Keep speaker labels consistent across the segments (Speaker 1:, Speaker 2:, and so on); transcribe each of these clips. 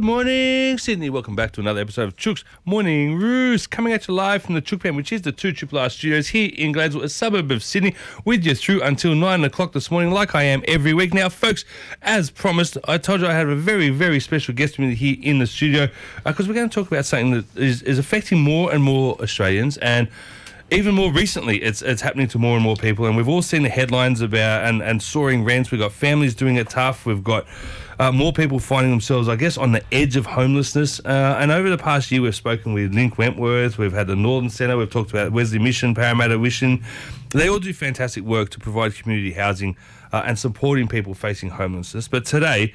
Speaker 1: Good morning, Sydney. Welcome back to another episode of Chook's Morning Roost, coming at you live from the Chook Pen, which is the 2 R studios here in Gladesville, a suburb of Sydney, with you through until 9 o'clock this morning, like I am every week. Now, folks, as promised, I told you I have a very, very special guest with me here in the studio because we're going to talk about something that is affecting more and more Australians, and even more recently, it's happening to more and more people, and we've all seen the headlines about and soaring rents. We've got families doing it tough. We've got more people finding themselves, I guess, on the edge of homelessness. And over the past year, we've spoken with Link Wentworth. We've had the Northern Centre. We've talked about Wesley Mission, Parramatta Mission. They all do fantastic work to provide community housing and supporting people facing homelessness. But today,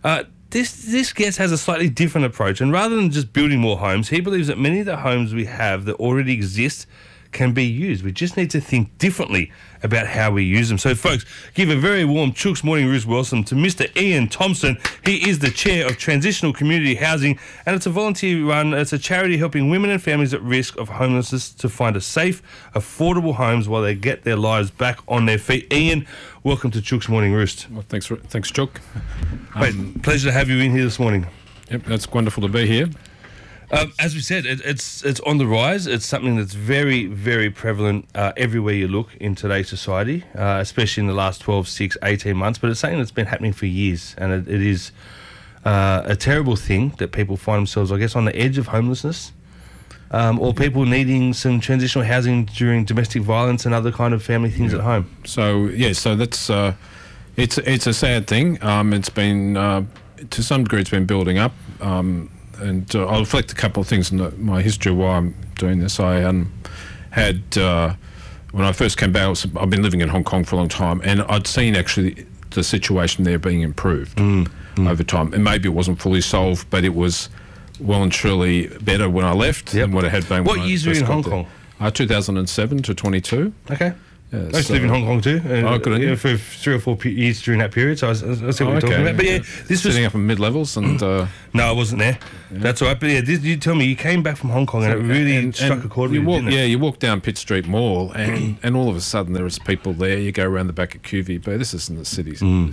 Speaker 1: this guest has a slightly different approach. And rather than just building more homes, he believes that many of the homes we have that already exist can be used. We just need to think differently about how we use them. So, folks, give a very warm Chook's Morning Roost welcome to Mr. Ian Thompson. He is the chair of Transitional Community Housing, and it's a it's a charity helping women and families at risk of homelessness to find a safe, affordable homes while they get their lives back on their feet. Ian, welcome to Chook's Morning Roost.
Speaker 2: Well, thanks, Chook.
Speaker 1: Pleasure to have you in here this morning.
Speaker 2: Yep, that's wonderful to be here.
Speaker 1: As we said, it's on the rise. It's something that's very, very prevalent everywhere you look in today's society, especially in the last 12, 6, 18 months. But it's something that's been happening for years, and it is a terrible thing that people find themselves, I guess, on the edge of homelessness, or people needing some transitional housing during domestic violence and other kind of family things at home.
Speaker 2: So that's it's a sad thing. It's been to some degree it's been building up. And I'll reflect a couple of things in my history of why I'm doing this. I had, when I first came back, I've been living in Hong Kong for a long time, and I'd seen actually the situation there being improved over time. And maybe it wasn't fully solved, but it was well and truly better when I left than what it had been.
Speaker 1: What years were you in Hong Kong?
Speaker 2: 2007 to 22.
Speaker 1: Okay. I used to live in Hong Kong too. For 3 or 4 years during that period, so I see what you're talking about. But yeah, this was
Speaker 2: setting up in mid-levels, and
Speaker 1: no, I wasn't there. Yeah. That's all right. But yeah, you tell me you came back from Hong Kong, and it really struck a chord with you.
Speaker 2: You walk down Pitt Street Mall, and all of a sudden there is people there. You go around the back of QVB. This is in the city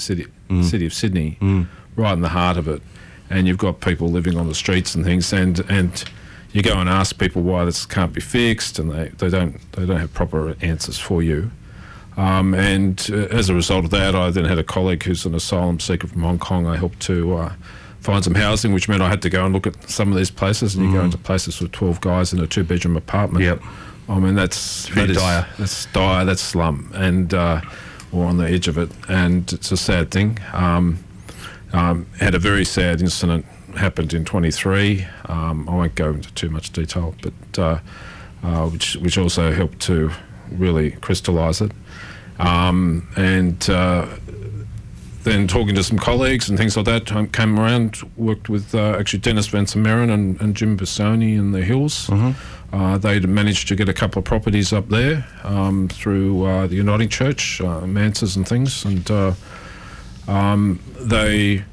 Speaker 2: of Sydney, right in the heart of it, and you've got people living on the streets and things, and you go and ask people why this can't be fixed, and they don't have proper answers for you. And as a result of that, I then had a colleague who's an asylum seeker from Hong Kong. I helped to find some housing, which meant I had to go and look at some of these places. And you go into places with 12 guys in a 2-bedroom apartment.
Speaker 1: Yep.
Speaker 2: I mean, that's dire. That's dire. That's slum, and or on the edge of it. And it's a sad thing. Had a very sad incident happened in 23. I won't go into too much detail, but which also helped to really crystallise it. Then talking to some colleagues and things like that, I came around, worked with actually Dennis Van Sameren and Jim Bissoni in the Hills. They'd managed to get a couple of properties up there through the Uniting Church, Manses and things, and they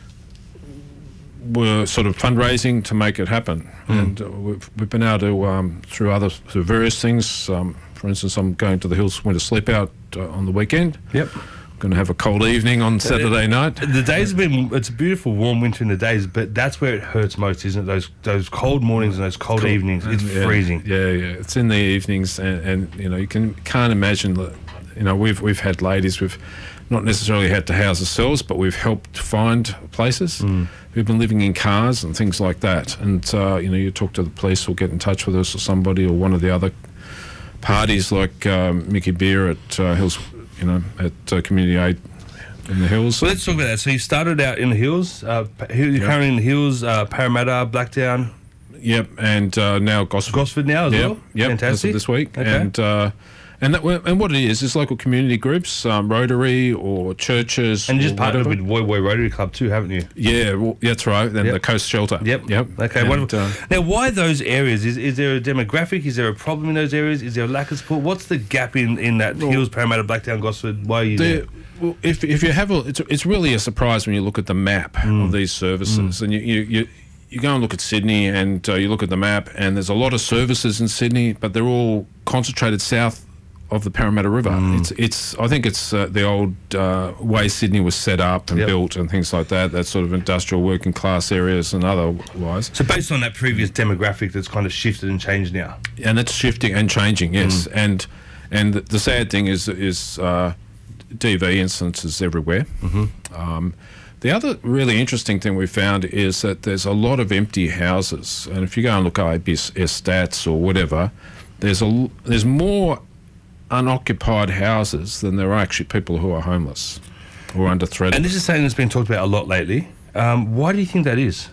Speaker 2: were sort of fundraising to make it happen. And we've been able to, through various things, for instance, I'm going to the Hills Winter Sleep Out on the weekend.
Speaker 1: Yep.
Speaker 2: Going to have a cold evening on Saturday night.
Speaker 1: The days have been, it's a beautiful warm winter in the days, but that's where it hurts most, isn't it? Those cold mornings and those cold evenings. It's freezing.
Speaker 2: Yeah. It's in the evenings, and you know, you can't imagine that. You know, we've had ladies, we've not necessarily had to house ourselves, but we've helped find places. We've been living in cars and things like that. And you talk to the police or get in touch with us or somebody or one of the other parties like Mickey Beer at Hills, at Community Aid in the Hills.
Speaker 1: Well, let's talk about that. So you started out in the Hills. You're currently in the Hills, Parramatta, Blacktown.
Speaker 2: Yep, and now Gosford.
Speaker 1: Gosford now as well.
Speaker 2: Yep,
Speaker 1: fantastic.
Speaker 2: This week,
Speaker 1: okay.
Speaker 2: And what it is local community groups, Rotary or churches.
Speaker 1: And you just partnered with Woy Woy Rotary Club too, haven't you?
Speaker 2: Yeah, well, that's right. And the Coast Shelter.
Speaker 1: Yep. Okay, wonderful. Now, why those areas? Is there a demographic? Is there a problem in those areas? Is there a lack of support? What's the gap in that Hills, Parramatta, Blacktown, Gosford? Why are you there?
Speaker 2: Well, if you have it's really a surprise when you look at the map of these services, and you go and look at Sydney, and you look at the map, and there's a lot of services in Sydney, but they're all concentrated south of the Parramatta River. It's I think it's the old way Sydney was set up and built and things like that. That sort of industrial working class areas and otherwise.
Speaker 1: So based on that previous demographic, that's kind of shifted and changed now.
Speaker 2: And it's shifting and changing, yes. And the sad thing is DV instances everywhere. The other really interesting thing we found is that there's a lot of empty houses, and if you go and look at ABS stats or whatever, there's more unoccupied houses than there are actually people who are homeless or under threat.
Speaker 1: And this is something that's been talked about a lot lately. Why do you think that is?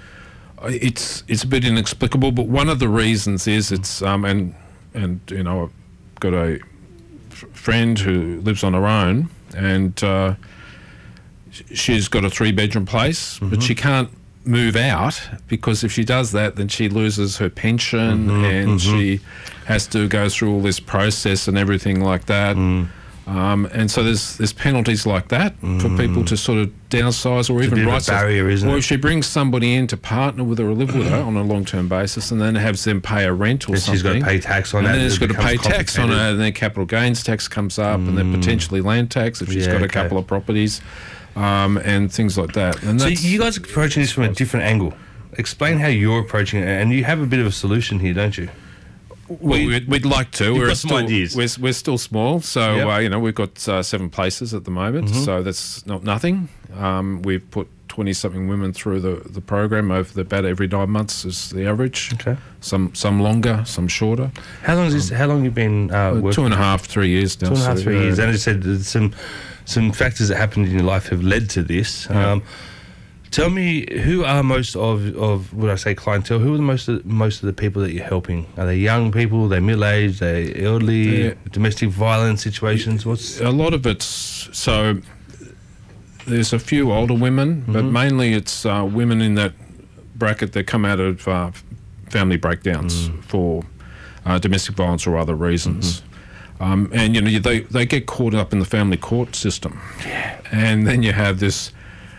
Speaker 2: It's a bit inexplicable, but one of the reasons is it's and you know, I've got a friend who lives on her own, and she's got a 3-bedroom place, but she can't move out, because if she does that, then she loses her pension, and she has to go through all this process and everything like that. And so there's penalties like that for people to sort of downsize, or even
Speaker 1: a barrier, isn't it?
Speaker 2: Or if she brings somebody in to partner with her or live with her on a long-term basis, and then has them pay a rent or something.
Speaker 1: She's got to pay tax on that.
Speaker 2: And then she's got to pay tax on it, and then capital gains tax comes up, and then potentially land tax if she's got a couple of properties. And things like that. And
Speaker 1: so you guys are approaching this from a different angle. Explain how you're approaching it, and you have a bit of a solution here, don't you?
Speaker 2: Well, we'd like to.
Speaker 1: We've got some ideas.
Speaker 2: We're still small, so you know, we've got 7 places at the moment, so that's not nothing. We've put 20-something women through the program over about every 9 months is the average.
Speaker 1: Okay.
Speaker 2: Some longer, some shorter.
Speaker 1: How long have you been working?
Speaker 2: 2.5, 3 years now.
Speaker 1: 2.5, 3 years. And as I said, some factors that happened in your life have led to this. Tell me, who are most of would I say clientele? Who are most of the people that you're helping? Are they young people? Are they middle-aged? Are they elderly? Domestic violence situations? What's
Speaker 2: a lot of it's so. There's a few older women, but mainly it's women in that bracket that come out of family breakdowns for domestic violence or other reasons. And you know, they get caught up in the family court system, and then you have this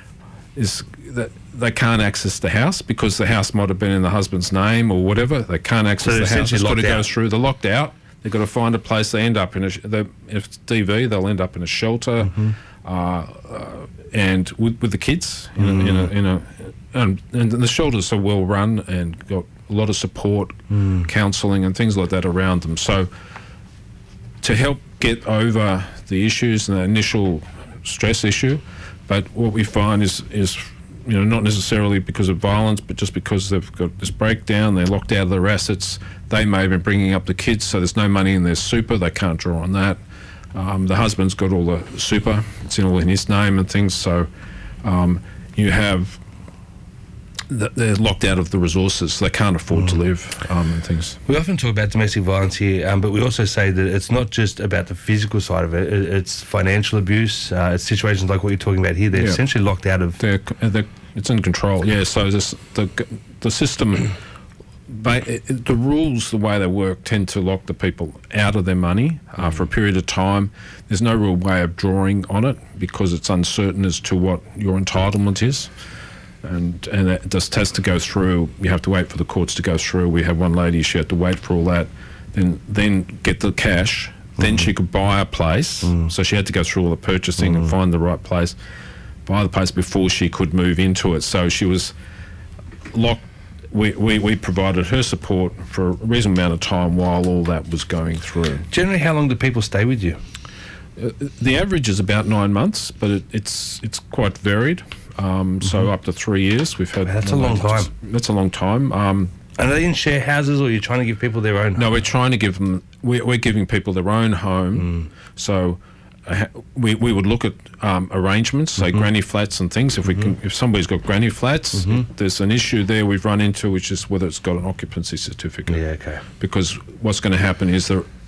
Speaker 2: that they can't access the house because the house might have been in the husband's name or whatever. They can't access the house. It's got to go through. They're locked out. They've got to find a place. They end up in if it's DV, they'll end up in a shelter, and with the kids and the shelters are well run and got a lot of support, counselling and things like that around them. So to help get over the issues and the initial stress issue, but what we find is you know, not necessarily because of violence, but just because they've got this breakdown, they're locked out of their assets. They may have been bringing up the kids, so there's no money in their super. They can't draw on that. The husband's got all the super; it's all in his name and things. So you have they're locked out of the resources. So they can't afford to live and things.
Speaker 1: We often talk about domestic violence here, but we also say that it's not just about the physical side of it. It's financial abuse. It's situations like what you're talking about here. They're essentially locked out of.
Speaker 2: It's in control. Yeah. So the system, the rules, the way they work, tend to lock the people out of their money for a period of time. There's no real way of drawing on it because it's uncertain as to what your entitlement is. And it just has to go through. You have to wait for the courts to go through. We had one lady; she had to wait for all that, then get the cash. Then she could buy a place. So she had to go through all the purchasing and find the right place, buy the place before she could move into it. So she was locked. We provided her support for a reasonable amount of time while all that was going through.
Speaker 1: Generally, how long do people stay with you?
Speaker 2: The average is about 9 months, but it's quite varied. So up to 3 years we've had.
Speaker 1: That's a long time.
Speaker 2: That's a long time.
Speaker 1: And are they in share houses, or are you trying to give people their own home?
Speaker 2: No, we're trying to give them. We're giving people their own home. So we would look at arrangements, say granny flats and things. If we can, if somebody's got granny flats, there's an issue there we've run into, which is whether it's got an occupancy certificate.
Speaker 1: Yeah, okay.
Speaker 2: Because what's going to happen is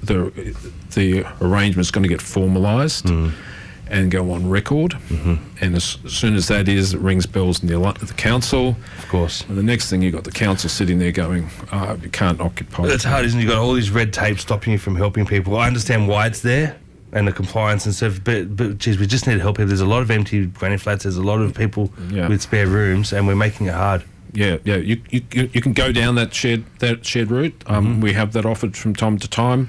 Speaker 2: the arrangement's going to get formalised. And go on record, and as soon as that is, it rings bells in the council.
Speaker 1: Of course.
Speaker 2: And the next thing, you've got the council sitting there going, you can't occupy.
Speaker 1: It's hard, isn't it? You've got all these red tape stopping you from helping people. I understand why it's there, and the compliance and stuff, but geez, we just need to help people. There's a lot of empty granny flats, there's a lot of people with spare rooms, and we're making it hard.
Speaker 2: Yeah. You can go down that shared route. We have that offered from time to time.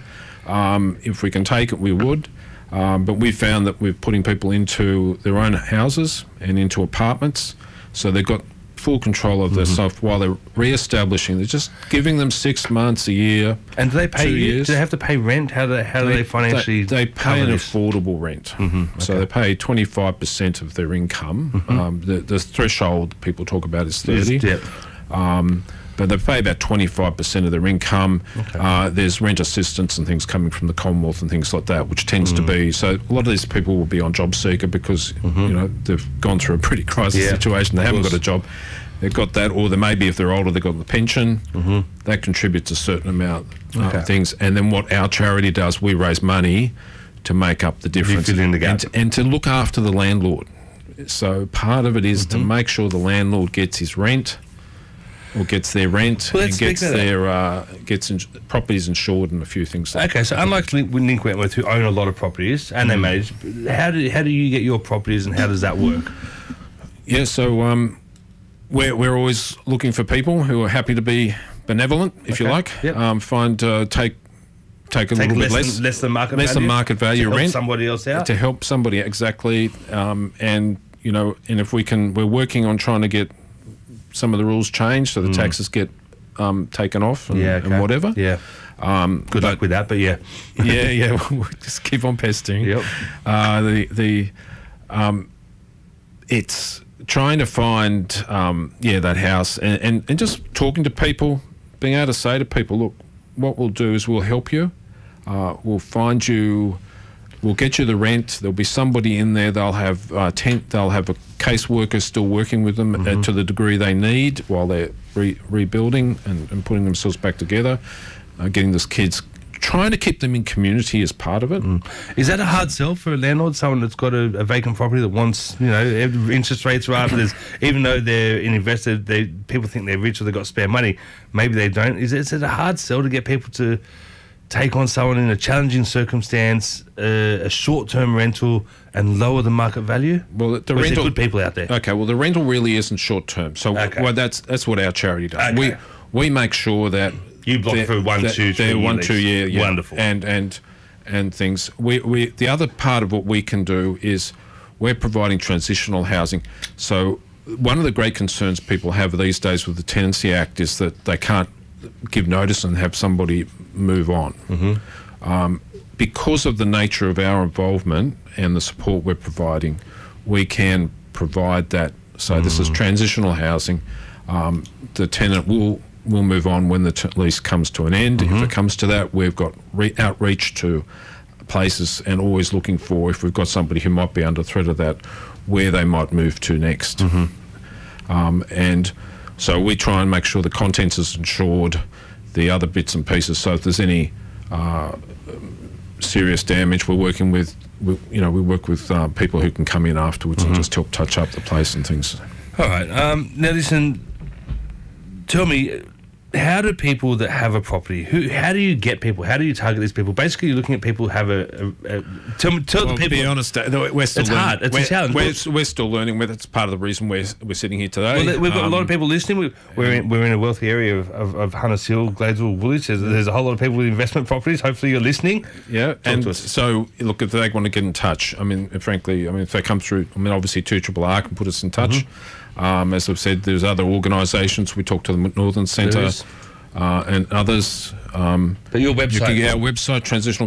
Speaker 2: If we can take it, we would. But we found that we're putting people into their own houses and into apartments, so they've got full control of their stuff while they're re-establishing. They're just giving them 6 months, a year.
Speaker 1: And do they pay
Speaker 2: 2
Speaker 1: you?
Speaker 2: years.
Speaker 1: Do they have to pay rent? How do they financially?
Speaker 2: They pay an
Speaker 1: cover this?
Speaker 2: affordable rent. So they pay 25% of their income. The threshold people talk about is 30.
Speaker 1: Yep.
Speaker 2: But they pay about 25% of their income.
Speaker 1: Okay.
Speaker 2: There's rent assistance and things coming from the Commonwealth and things like that, which tends to be. So a lot of these people will be on job seeker because they've gone through a pretty crisis situation. They haven't got a job. They've got that, or they maybe if they're older, they've got the pension. That contributes a certain amount of things. And then what our charity does, we raise money to make up the difference.
Speaker 1: fill in the gap.
Speaker 2: And to look after the landlord. So part of it is to make sure the landlord gets his rent, or gets their rent, and gets their properties insured and a few things.
Speaker 1: Okay, so unlike Link Wentworth, who own a lot of properties and they manage, how do you get your properties and how does that work?
Speaker 2: Yeah, so we're always looking for people who are happy to be benevolent, if you like.
Speaker 1: Yep.
Speaker 2: Take a little bit
Speaker 1: less than market
Speaker 2: less
Speaker 1: value,
Speaker 2: than market value
Speaker 1: to help
Speaker 2: rent
Speaker 1: somebody else out.
Speaker 2: to help somebody exactly, and if we can, we're working on trying to get some of the rules changed so the taxes get taken off and whatever.
Speaker 1: Yeah. Good luck with that, but yeah.
Speaker 2: yeah, we'll just keep on pestering.
Speaker 1: Yep.
Speaker 2: It's trying to find that house and just talking to people, being able to say to people, look, what we'll do is we'll help you. We'll find you. We'll get you the rent. There'll be somebody in there. They'll have they'll have a caseworker still working with them to the degree they need while they're rebuilding and putting themselves back together. Getting these kids, trying to keep them in community as part of it.
Speaker 1: Is that a hard sell for a landlord? Someone that's got a vacant property that wants, interest rates are up. Even though they're an investor, people think they're rich or they've got spare money. Maybe they don't. Is it a hard sell to get people to take on someone in a challenging circumstance, a short-term rental, and lower the market value?
Speaker 2: Well, the
Speaker 1: or is there
Speaker 2: rental,
Speaker 1: good people out there.
Speaker 2: Okay, well, the rental really isn't short-term. So, well, that's what our charity does.
Speaker 1: Okay.
Speaker 2: We make sure that
Speaker 1: You block for 1, 2, 3 years.
Speaker 2: 1, 2 year, yeah.
Speaker 1: Wonderful.
Speaker 2: And things. We the other part of what we can do is we're providing transitional housing. So one of the great concerns people have these days with the Tenancy Act is that they can't give notice and have somebody move on. Because of the nature of our involvement and the support we're providing, we can provide that. So this is transitional housing. The tenant will move on when the lease comes to an end. If it comes to that, we've got outreach to places and always looking for, if we've got somebody who might be under threat of that, where they might move to next. And so we try and make sure the contents is insured, the other bits and pieces. So if there's any serious damage, we're working with, we work with people who can come in afterwards and just help touch up the place and things.
Speaker 1: All right. Now listen, tell me, how do people that have a property, how do you get people? How do you target these people? Basically, you're looking at people who have tell the people.
Speaker 2: To be honest, we're still
Speaker 1: it's
Speaker 2: learning.
Speaker 1: hard. It's a challenge.
Speaker 2: We're still learning. That's part of the reason we're sitting here today.
Speaker 1: Well, we've got a lot of people listening. We're in a wealthy area of Hunners Hill, Gladesville, Woolwich. There's a whole lot of people with investment properties. Hopefully, you're listening.
Speaker 2: Yeah, and so look, if they want to get in touch, frankly, if they come through, obviously 2RRR can put us in touch. As I've said, there's other organisations. We talk to the Northern Centre and others.
Speaker 1: But your website?
Speaker 2: You can get our website,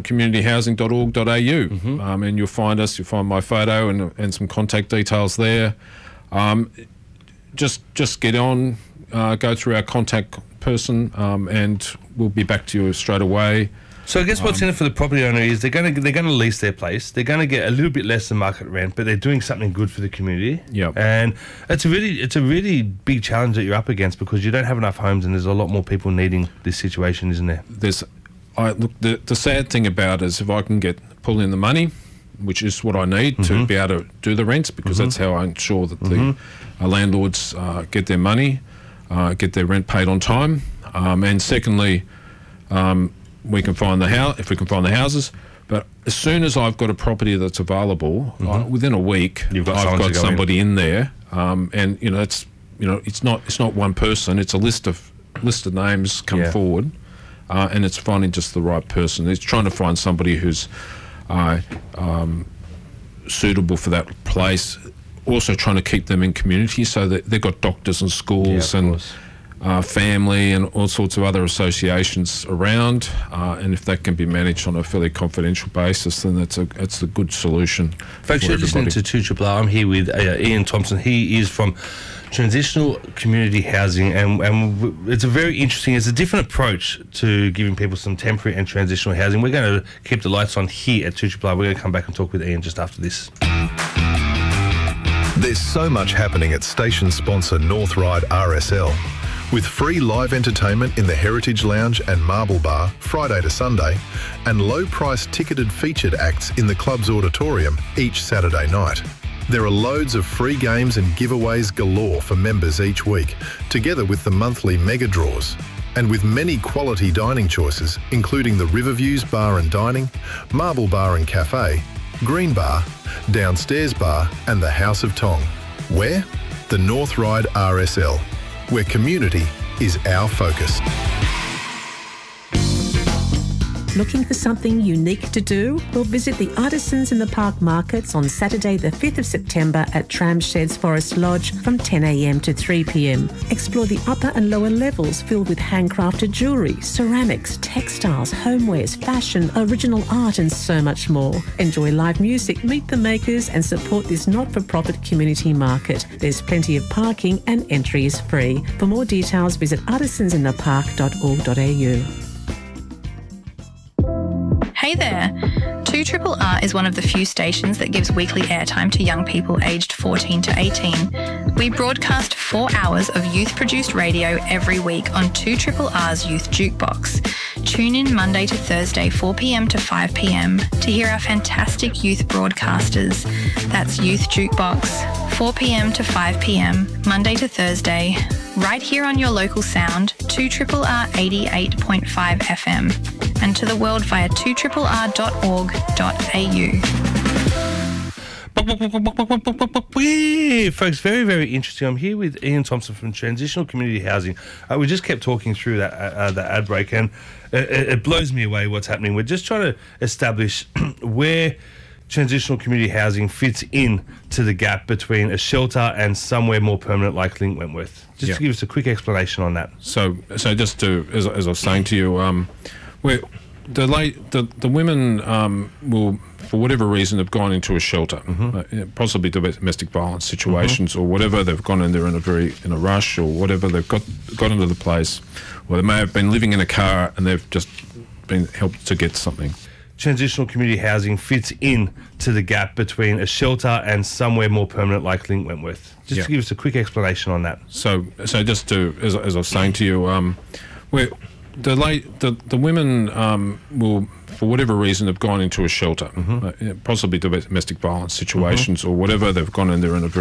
Speaker 2: transitionalcommunityhousing.org.au, and you'll find us. You'll find my photo and some contact details there. Just get on, go through our contact person, and we'll be back to you straight away.
Speaker 1: So I guess what's in it for the property owner is they're going to lease their place. They're going to get a little bit less than market rent, but they're doing something good for the community.
Speaker 2: Yep.
Speaker 1: And it's a really big challenge that you're up against because you don't have enough homes, and there's a lot more people needing this situation, isn't there?
Speaker 2: The sad thing about it is if I can pull in the money, which is what I need to be able to do the rents, because that's how I ensure that the landlords get their money, get their rent paid on time, and secondly. We can find the house if we can find the houses, but as soon as I've got a property that's available, within a week, I've got somebody in there, and it's not one person; it's a list of names come forward, and it's finding just the right person. It's trying to find somebody who's suitable for that place. Also trying to keep them in community, so that they've got doctors and schools and family and all sorts of other associations around, and if that can be managed on a fairly confidential basis, then that's a good solution.
Speaker 1: Folks, you're listening to 2RRR. I'm here with Ian Thompson. He is from Transitional Community Housing, and it's it's a different approach to giving people some temporary and transitional housing. We're going to keep the lights on here at 2RRR. We're going to come back and talk with Ian just after this.
Speaker 3: There's so much happening at station sponsor North Ryde RSL. With free live entertainment in the Heritage Lounge and Marble Bar Friday to Sunday, and low-priced ticketed featured acts in the club's auditorium each Saturday night. There are loads of free games and giveaways galore for members each week, together with the monthly mega draws. And with many quality dining choices, including the Riverviews Bar and Dining, Marble Bar and Cafe, Green Bar, Downstairs Bar and the House of Tong. Where? The North Ryde RSL, where community is our focus.
Speaker 4: Looking for something unique to do? Well, visit the Artisans in the Park markets on Saturday the 5th of September at Tramsheds Forest Lodge from 10 a.m. to 3 p.m. Explore the upper and lower levels filled with handcrafted jewellery, ceramics, textiles, homewares, fashion, original art and so much more. Enjoy live music, meet the makers and support this not-for-profit community market. There's plenty of parking and entry is free. For more details, visit artisansinthepark.org.au.
Speaker 5: Hey there! 2RRR is one of the few stations that gives weekly airtime to young people aged 14 to 18. We broadcast 4 hours of youth-produced radio every week on 2RRR's Youth Jukebox. Tune in Monday to Thursday 4 p.m. to 5 p.m. to hear our fantastic youth broadcasters. That's Youth Jukebox, 4 p.m. to 5 p.m, Monday to Thursday, right here on your local sound, 2RRR 88.5 FM. And to the world via 2RRR.org.au.
Speaker 1: Yeah, folks, very, very interesting. I'm here with Ian Thompson from Transitional Community Housing. We just kept talking through that ad break, and it blows me away what's happening. We're just trying to establish where transitional community housing fits in to the gap between a shelter and somewhere more permanent like Link Wentworth. Just to give us a quick explanation on that.
Speaker 2: So just to, as I was saying to you, the women will, for whatever reason, have gone into a shelter, possibly domestic violence situations or whatever. They've gone in there in a rush or whatever. They've got into the place, or they may have been living in a car and they've just been helped to get something.
Speaker 1: Transitional community housing fits in to the gap between a shelter and somewhere more permanent like Link Wentworth. Just to give us a quick explanation on that.
Speaker 2: So just to, as I was saying to you, the women will, for whatever reason, have gone into a shelter, possibly domestic violence situations or whatever. They've gone in there in a